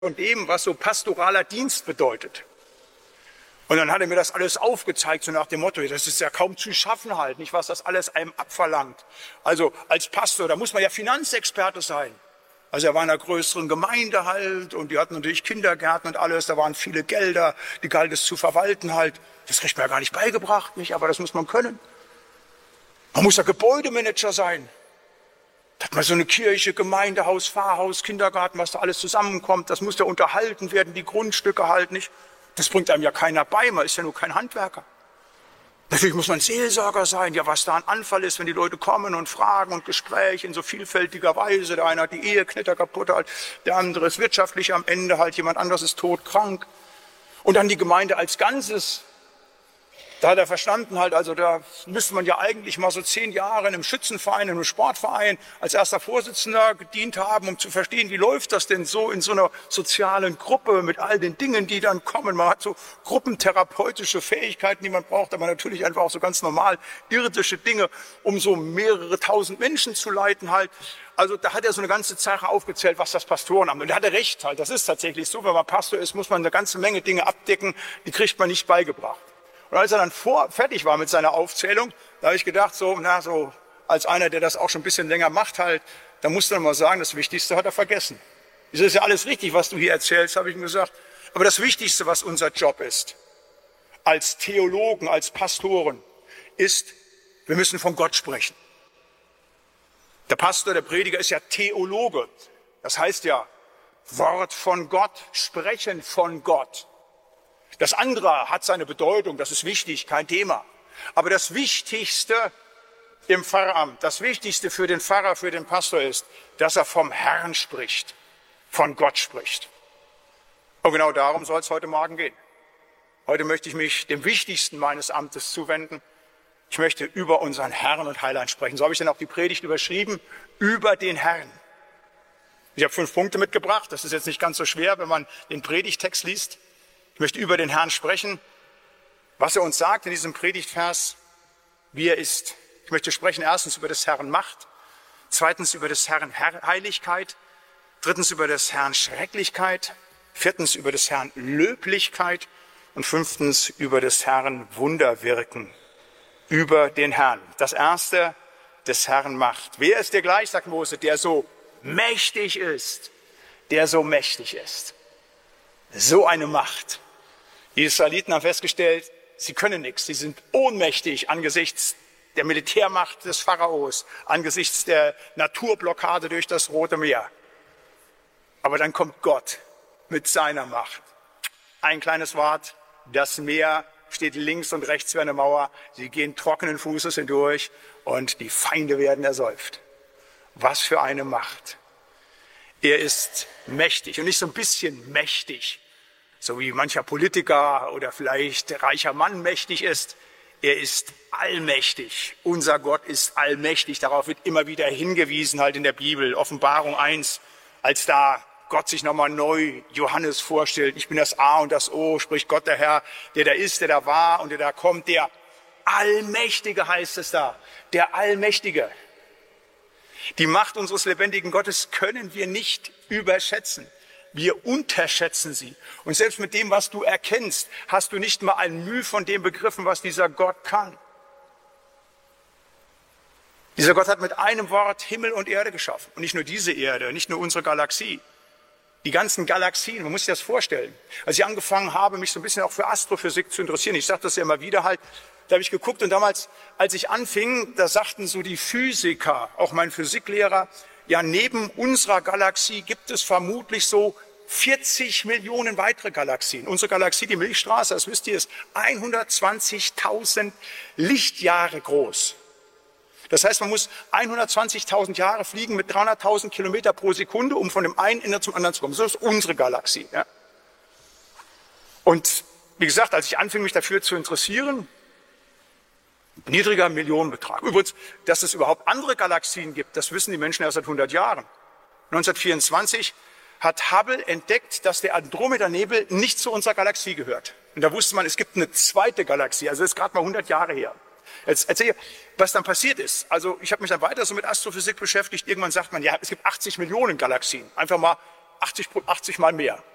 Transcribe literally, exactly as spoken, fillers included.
von dem, was so pastoraler Dienst bedeutet. Und dann hat er mir das alles aufgezeigt, so nach dem Motto, das ist ja kaum zu schaffen halt, nicht, was das alles einem abverlangt. Also als Pastor, da muss man ja Finanzexperte sein. Also er war in einer größeren Gemeinde halt und die hatten natürlich Kindergärten und alles, da waren viele Gelder, die galt es zu verwalten halt. Das kriegt man ja gar nicht beigebracht, nicht, aber das muss man können. Man muss ja Gebäudemanager sein. Da hat man so eine Kirche, Gemeindehaus, Pfarrhaus, Kindergarten, was da alles zusammenkommt, das muss ja unterhalten werden, die Grundstücke halt nicht. Das bringt einem ja keiner bei, man ist ja nur kein Handwerker. Natürlich muss man Seelsorger sein, ja, was da ein Anfall ist, wenn die Leute kommen und fragen und Gespräche in so vielfältiger Weise. Der eine hat die Eheknitter kaputt, halt, der andere ist wirtschaftlich am Ende, halt jemand anderes ist todkrank. Und dann die Gemeinde als Ganzes. Da hat er verstanden halt, also da müsste man ja eigentlich mal so zehn Jahre in einem Schützenverein, in einem Sportverein als erster Vorsitzender gedient haben, um zu verstehen, wie läuft das denn so in so einer sozialen Gruppe mit all den Dingen, die dann kommen. Man hat so gruppentherapeutische Fähigkeiten, die man braucht, aber natürlich einfach auch so ganz normal irdische Dinge, um so mehrere tausend Menschen zu leiten halt. Also da hat er so eine ganze Sache aufgezählt, was das Pastorenamt. Und da hat er recht halt, das ist tatsächlich so, wenn man Pastor ist, muss man eine ganze Menge Dinge abdecken, die kriegt man nicht beigebracht. Und als er dann vor, fertig war mit seiner Aufzählung, da habe ich gedacht, so, na, so, als einer, der das auch schon ein bisschen länger macht halt, da musst du dann mal sagen, das Wichtigste hat er vergessen. Das ist ja alles richtig, was du hier erzählst, habe ich ihm gesagt. Aber das Wichtigste, was unser Job ist, als Theologen, als Pastoren, ist, wir müssen von Gott sprechen. Der Pastor, der Prediger ist ja Theologe. Das heißt ja, Wort von Gott, Sprechen von Gott. Das andere hat seine Bedeutung, das ist wichtig, kein Thema. Aber das Wichtigste im Pfarramt, das Wichtigste für den Pfarrer, für den Pastor ist, dass er vom Herrn spricht, von Gott spricht. Und genau darum soll es heute Morgen gehen. Heute möchte ich mich dem Wichtigsten meines Amtes zuwenden. Ich möchte über unseren Herrn und Heiland sprechen. So habe ich dann auch die Predigt überschrieben, über den Herrn. Ich habe fünf Punkte mitgebracht, das ist jetzt nicht ganz so schwer, wenn man den Predigtext liest. Ich möchte über den Herrn sprechen, was er uns sagt in diesem Predigtvers, wie er ist. Ich möchte sprechen erstens über des Herrn Macht, zweitens über des Herrn Heiligkeit, drittens über des Herrn Schrecklichkeit, viertens über des Herrn Löblichkeit und fünftens über des Herrn Wunderwirken. Über den Herrn. Das erste, des Herrn Macht. Wer ist dir gleich, sagt Mose, der so mächtig ist, der so mächtig ist. So eine Macht. Die Israeliten haben festgestellt, sie können nichts. Sie sind ohnmächtig angesichts der Militärmacht des Pharaos, angesichts der Naturblockade durch das Rote Meer. Aber dann kommt Gott mit seiner Macht. Ein kleines Wort, das Meer steht links und rechts wie eine Mauer. Sie gehen trockenen Fußes hindurch und die Feinde werden ersäuft. Was für eine Macht. Er ist mächtig und nicht so ein bisschen mächtig, so wie mancher Politiker oder vielleicht reicher Mann mächtig ist. Er ist allmächtig. Unser Gott ist allmächtig. Darauf wird immer wieder hingewiesen halt in der Bibel. Offenbarung eins, als da Gott sich nochmal neu Johannes vorstellt. Ich bin das A und das O, spricht Gott der Herr, der da ist, der da war und der da kommt. Der Allmächtige heißt es da. Der Allmächtige. Die Macht unseres lebendigen Gottes können wir nicht überschätzen. Wir unterschätzen sie. Und selbst mit dem, was du erkennst, hast du nicht mal ein Mühe von dem begriffen, was dieser Gott kann. Dieser Gott hat mit einem Wort Himmel und Erde geschaffen. Und nicht nur diese Erde, nicht nur unsere Galaxie. Die ganzen Galaxien, man muss sich das vorstellen. Als ich angefangen habe, mich so ein bisschen auch für Astrophysik zu interessieren, ich sage das ja immer wieder halt, da habe ich geguckt und damals, als ich anfing, da sagten so die Physiker, auch mein Physiklehrer, ja, neben unserer Galaxie gibt es vermutlich so vierzig Millionen weitere Galaxien. Unsere Galaxie, die Milchstraße, das wisst ihr, ist hundertzwanzigtausend Lichtjahre groß. Das heißt, man muss hundertzwanzigtausend Jahre fliegen mit dreihunderttausend Kilometer pro Sekunde, um von dem einen Ende zum anderen zu kommen. So ist unsere Galaxie. Ja. Und wie gesagt, als ich anfing, mich dafür zu interessieren, niedriger Millionenbetrag. Übrigens, dass es überhaupt andere Galaxien gibt, das wissen die Menschen erst seit hundert Jahren. neunzehnhundertvierundzwanzig hat Hubble entdeckt, dass der Andromeda-Nebel nicht zu unserer Galaxie gehört. Und da wusste man, es gibt eine zweite Galaxie, also das ist gerade mal hundert Jahre her. Jetzt erzähle ich, was dann passiert ist. Also ich habe mich dann weiter so mit Astrophysik beschäftigt. Irgendwann sagt man, ja, es gibt achtzig Millionen Galaxien. Einfach mal achtzig, achtzig mal mehr.